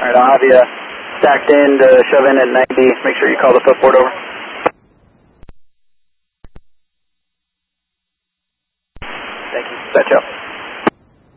Alright, I'll have you stacked in to shove in at 90. Make sure you call the footboard over. Thank you. That's up.